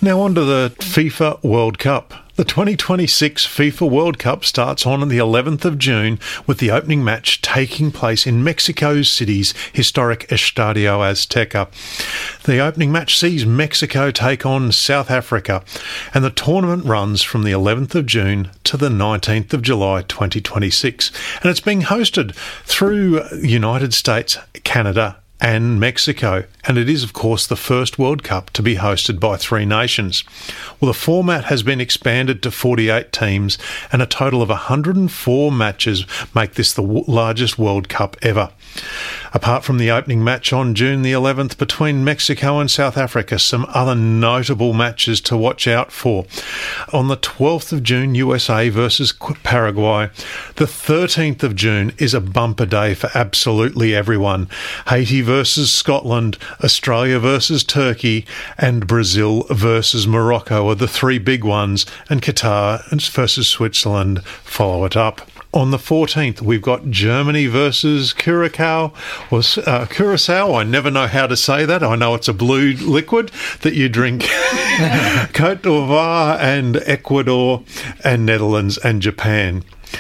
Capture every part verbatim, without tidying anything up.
Now on to the FIFA World Cup. The twenty twenty-six FIFA World Cup starts on the eleventh of June with the opening match taking place in Mexico City's historic Estadio Azteca. The opening match sees Mexico take on South Africa, and the tournament runs from the eleventh of June to the nineteenth of July twenty twenty-six, and it's being hosted through United States, Canada and Mexico, and it is of course the first World Cup to be hosted by three nations. Well, the format has been expanded to forty-eight teams, and a total of one hundred four matches make this the largest World Cup ever. Apart from the opening match on June the eleventh between Mexico and South Africa, some other notable matches to watch out for. On the twelfth of June, U S A versus Paraguay. The thirteenth of June is a bumper day for absolutely everyone. Haiti versus Scotland, Australia versus Turkey, and Brazil versus Morocco are the three big ones, and Qatar versus Switzerland follow it up. On the fourteenth, we've got Germany versus Curacao, or uh, Curacao. I never know how to say that. I know it's a blue liquid that you drink. Côte d'Ivoire and Ecuador, and Netherlands and Japan.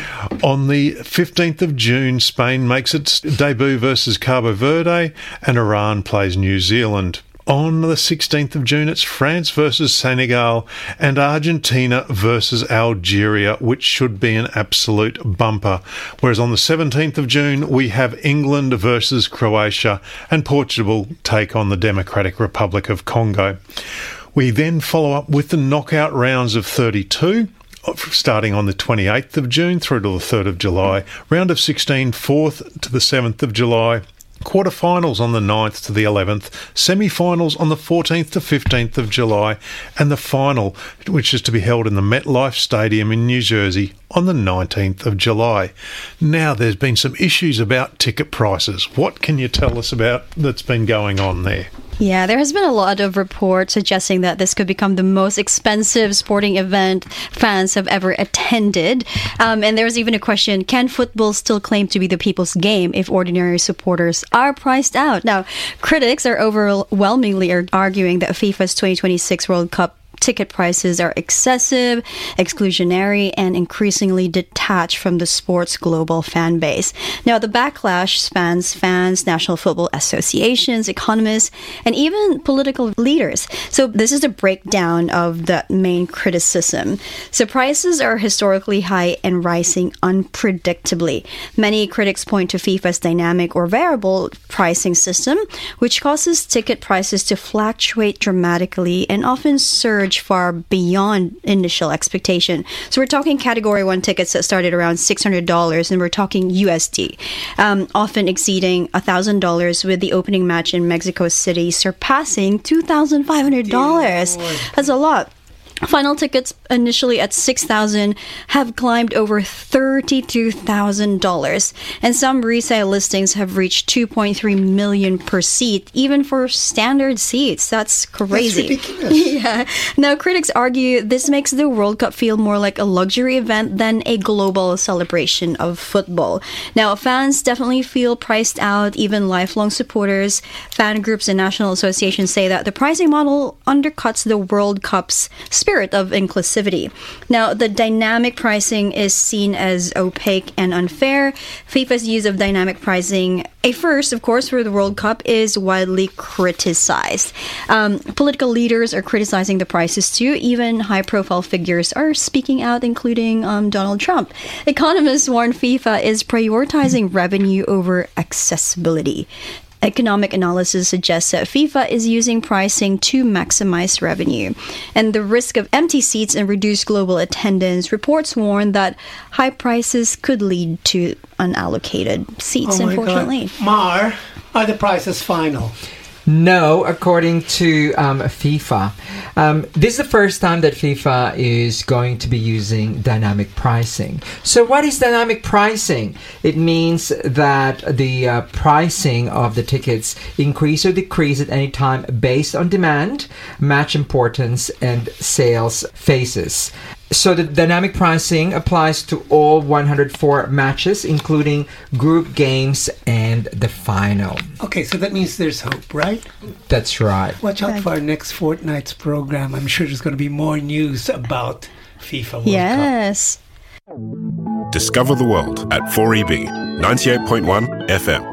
On the fifteenth of June, Spain makes its debut versus Cabo Verde, and Iran plays New Zealand. On the sixteenth of June, it's France versus Senegal and Argentina versus Algeria, which should be an absolute bumper. Whereas on the seventeenth of June, we have England versus Croatia and Portugal take on the Democratic Republic of Congo. We then follow up with the knockout rounds of thirty-two, starting on the twenty-eighth of June through to the third of July. Round of sixteen, fourth to the seventh of July. Quarterfinals on the ninth to the eleventh, semi-finals on the fourteenth to fifteenth of July, and the final, which is to be held in the MetLife Stadium in New Jersey on the nineteenth of July. Now, there's been some issues about ticket prices. What can you tell us about that's been going on there? Yeah, there has been a lot of reports suggesting that this could become the most expensive sporting event fans have ever attended. Um, and there was even a question, can football still claim to be the people's game if ordinary supporters are priced out? Now, critics are overwhelmingly arguing that FIFA's twenty twenty-six World Cup ticket prices are excessive, exclusionary, and increasingly detached from the sport's global fan base. Now, the backlash spans fans, national football associations, economists, and even political leaders. So this is a breakdown of the main criticism. So prices are historically high and rising unpredictably. Many critics point to FIFA's dynamic or variable pricing system, which causes ticket prices to fluctuate dramatically and often surge far beyond initial expectation. So we're talking Category one tickets that started around six hundred dollars, and we're talking U S D, um, often exceeding one thousand dollars, with the opening match in Mexico City surpassing two thousand five hundred dollars. That's a lot. Final tickets, initially at six thousand dollars, have climbed over thirty-two thousand dollars, and some resale listings have reached two point three million dollars per seat, even for standard seats. That's crazy. That's ridiculous. Yeah. Now, critics argue this makes the World Cup feel more like a luxury event than a global celebration of football. Now, fans definitely feel priced out. Even lifelong supporters, fan groups, and national associations say that the pricing model undercuts the World Cup's spirit of inclusivity. Now, the dynamic pricing is seen as opaque and unfair. FIFA's use of dynamic pricing, a first, of course, for the World Cup, is widely criticized. Um, political leaders are criticizing the prices too. Even high-profile figures are speaking out, including um, Donald Trump. Economists warn FIFA is prioritizing revenue over accessibility. Economic analysis suggests that FIFA is using pricing to maximize revenue. And the risk of empty seats and reduced global attendance, reports warn that high prices could lead to unallocated seats, oh my unfortunately. God. Mar, are the prices final? No, according to um, FIFA. Um, this is the first time that FIFA is going to be using dynamic pricing. So what is dynamic pricing? It means that the uh, pricing of the tickets increase or decrease at any time based on demand, match importance, and sales phases. so the dynamic pricing applies to all one hundred four matches, including group games and the final. Okay, so that means there's hope, right? That's right. Watch out for our next fortnight's program. I'm sure there's going to be more news about FIFA World Yes. Cup. Discover the world at four E B, ninety-eight point one F M.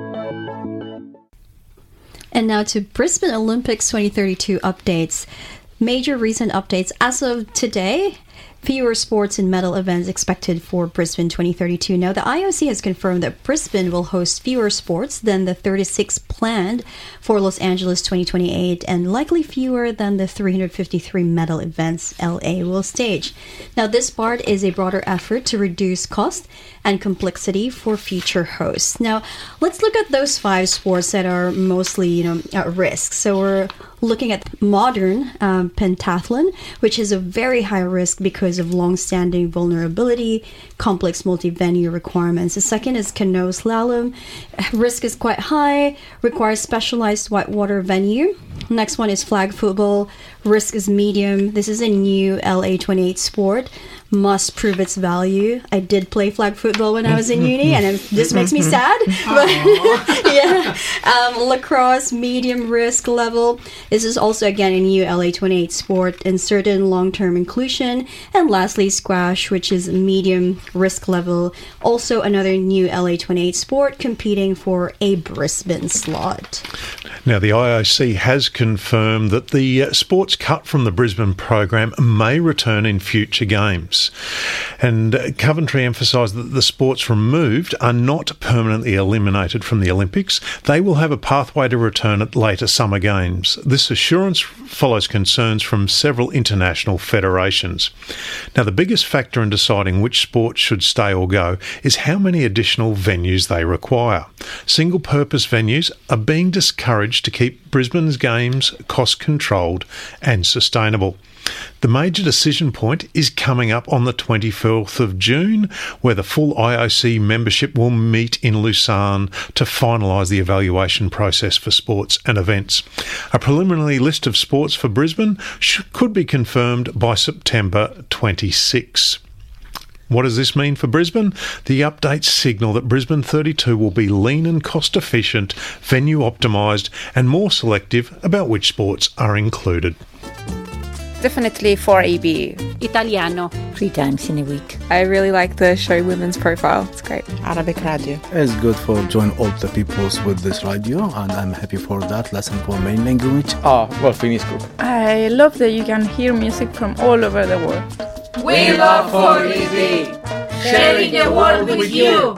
And now to Brisbane Olympics twenty thirty-two updates. Major recent updates as of today. Fewer sports and medal events expected for Brisbane twenty thirty-two. Now, the I O C has confirmed that Brisbane will host fewer sports than the thirty-six planned for Los Angeles twenty twenty-eight and likely fewer than the three hundred fifty-three medal events L A will stage. Now, this part is a broader effort to reduce cost and complexity for future hosts. Now, let's look at those five sports that are mostly, you know, at risk. So we're looking at modern um, pentathlon, which is a very high risk because of long-standing vulnerability, complex multi-venue requirements. The second is canoe slalom. Risk is quite high, requires specialized whitewater venue. Next one is flag football. Risk is medium. This is a new L A twenty-eight sport. Must prove its value. I did play flag football when I was in uni, and it, this makes me sad. But yeah, um, lacrosse, medium risk level. This is also again a new L A twenty-eight sport and certain long-term inclusion. And lastly, squash, which is medium risk level. Also another new L A twenty-eight sport competing for a Brisbane slot. Now, the I O C has confirmed that the uh, sports cut from the Brisbane program may return in future games. And uh, Coventry emphasised that the sports removed are not permanently eliminated from the Olympics. They will have a pathway to return at later summer games. This assurance follows concerns from several international federations. Now, the biggest factor in deciding which sports should stay or go is how many additional venues they require. Single-purpose venues are being discouraged to keep Brisbane's games cost-controlled and sustainable. The major decision point is coming up on the twenty-fourth of June, where the full I O C membership will meet in Lucerne to finalise the evaluation process for sports and events. A preliminary list of sports for Brisbane sh- could be confirmed by September twenty-sixth. What does this mean for Brisbane? The updates signal that Brisbane thirty-two will be lean and cost efficient, venue optimised and more selective about which sports are included. Definitely four E B. Italiano. Three times in a week. I really like the show women's profile. It's great. Arabic radio. It's good for join all the peoples with this radio, and I'm happy for that. Lesson for main language. Oh, well, finisco. I love that you can hear music from all over the world. We love four E B. Sharing the world with you.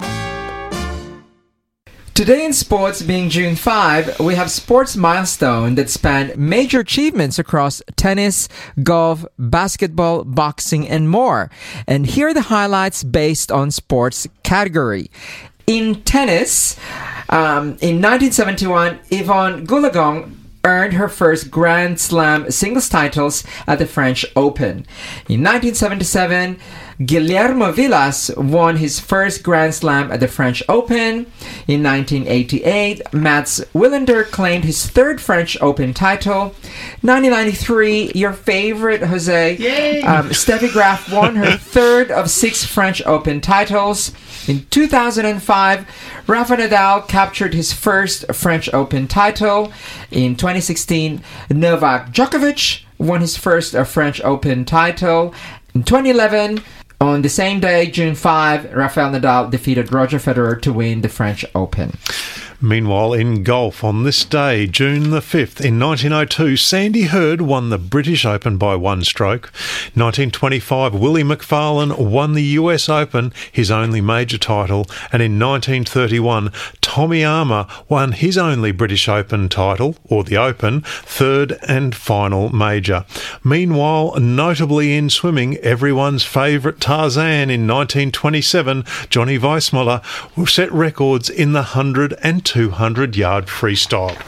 Today in sports, being June fifth, we have sports milestone that span major achievements across tennis, golf, basketball, boxing, and more. And here are the highlights based on sports category. In tennis, um, in nineteen seventy-one, Yvonne Goolagong earned her first Grand Slam singles titles at the French Open. In nineteen seventy-seven, Guillermo Vilas won his first Grand Slam at the French Open. In nineteen eighty-eight, Mats Wilander claimed his third French Open title. nineteen ninety-three, your favorite, Jose, um, Steffi Graf won her third of six French Open titles. In two thousand five, Rafa Nadal captured his first French Open title. In twenty sixteen, Novak Djokovic won his first uh, French Open title. In twenty eleven, on the same day, June fifth, Rafael Nadal defeated Roger Federer to win the French Open. Meanwhile, in golf, on this day, June the fifth, in nineteen oh two, Sandy Hurd won the British Open by one stroke. nineteen twenty-five, Willie McFarlane won the U S Open, his only major title. And in nineteen thirty-one, Tommy Armour won his only British Open title, or the Open, third and final major. Meanwhile, notably in swimming, everyone's favourite Tarzan in nineteen twenty-seven, Johnny Weissmuller, set records in the one hundred and two hundred yard freestyle.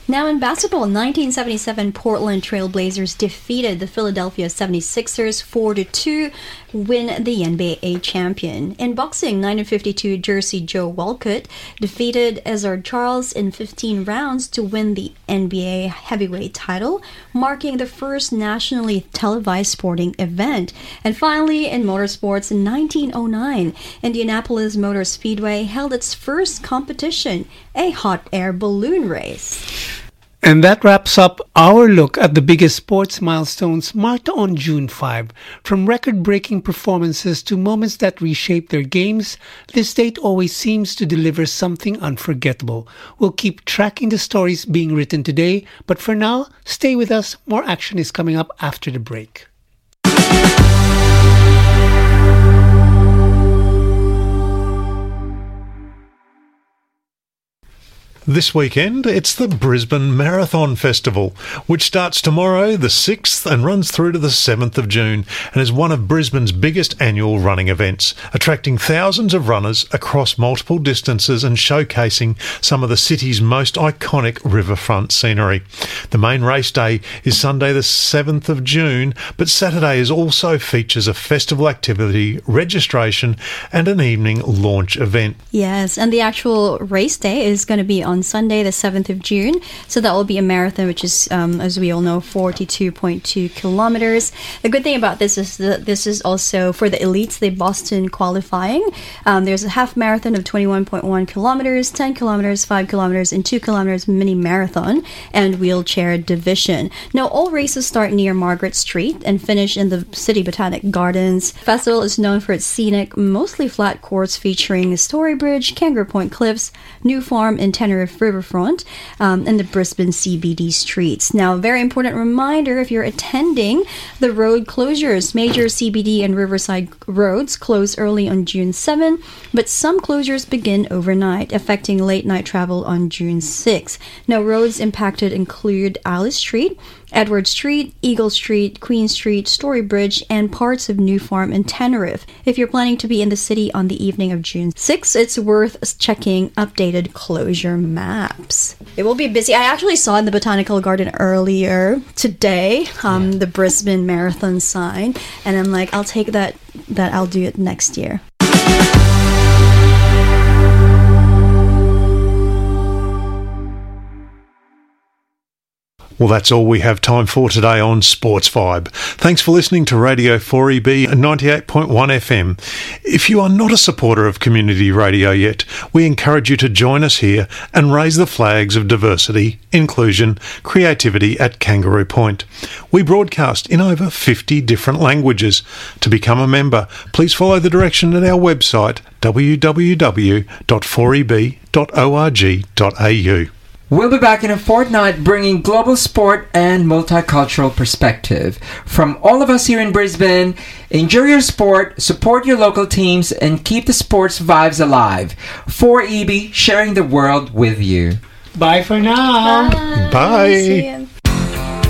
Now in basketball, nineteen seventy-seven Portland Trail Blazers defeated the Philadelphia seventy-sixers four to two, win the N B A champion. In boxing, nineteen fifty-two Jersey Joe Walcott defeated Ezzard Charles in fifteen rounds to win the N B A heavyweight title, marking the first nationally televised sporting event. And finally, in motorsports, in nineteen oh nine, Indianapolis Motor Speedway held its first competition, a hot air balloon race. And that wraps up our look at the biggest sports milestones marked on June fifth. From record-breaking performances to moments that reshape their games, this date always seems to deliver something unforgettable. We'll keep tracking the stories being written today, but for now, stay with us. More action is coming up after the break. This weekend, it's the Brisbane Marathon Festival, which starts tomorrow, the sixth, and runs through to the seventh of June, and is one of Brisbane's biggest annual running events, attracting thousands of runners across multiple distances and showcasing some of the city's most iconic riverfront scenery. The main race day is Sunday, the seventh of June, but Saturday is also features a festival activity, registration, and an evening launch event. Yes, and the actual race day is going to be on Sunday, the seventh of June. So that will be a marathon, which is, um, as we all know, forty-two point two kilometers. The good thing about this is that this is also for the elites, the Boston qualifying. Um, there's a half marathon of twenty-one point one kilometers, ten kilometers, five kilometers, and two kilometers mini marathon and wheelchair division. Now, all races start near Margaret Street and finish in the City Botanic Gardens. The festival is known for its scenic, mostly flat course featuring Story Bridge, Kangaroo Point Cliffs, New Farm, and Tenerife Riverfront, um, and the Brisbane C B D streets. Now, very important reminder, if you're attending, the road closures, major C B D and Riverside roads close early on June seventh, but some closures begin overnight, affecting late night travel on June sixth. Now, roads impacted include Alice Street, Edward Street, Eagle Street, Queen Street, Story Bridge, and parts of New Farm and Tenerife. If you're planning to be in the city on the evening of June sixth, it's worth checking updated closure maps. It will be busy. I actually saw in the Botanical Garden earlier today, um, yeah. the Brisbane Marathon sign, and I'm like, I'll take that, that I'll do it next year. Well, that's all we have time for today on Sports Vibe. Thanks for listening to Radio four E B ninety-eight point one F M. If you are not a supporter of community radio yet, we encourage you to join us here and raise the flags of diversity, inclusion, creativity at Kangaroo Point. We broadcast in over fifty different languages. To become a member, please follow the direction at our website w w w dot four e b dot org dot a u. We'll be back in a fortnight bringing global sport and multicultural perspective. From all of us here in Brisbane, enjoy your sport, support your local teams, and keep the sports vibes alive. four E B, sharing the world with you. Bye for now. Bye. Bye. See you.